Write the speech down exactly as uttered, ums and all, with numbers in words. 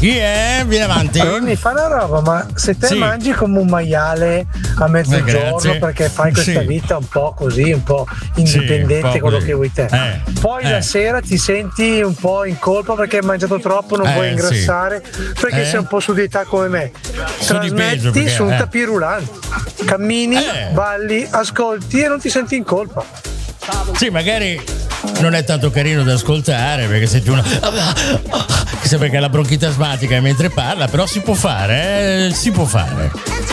Chi è? Vieni avanti. Ronny, fa una roba, ma se te Sì. mangi come un maiale a mezzogiorno grazie. perché fai questa Sì. vita un po' così, un po' indipendente, un po' quello così. che vuoi te. Eh, Poi eh. la sera ti senti un po' in colpa perché hai mangiato troppo, non Eh, vuoi ingrassare, perché Eh. sei un po' su di età come me. Su di peso, Trasmetti perché, su un eh. tapis roulant, cammini, Eh. balli, ascolti e non ti senti in colpa. Sì, magari non è tanto carino da ascoltare perché senti una. Chissà perché ha la bronchite asmatica mentre parla, però si può fare, eh? Si può fare.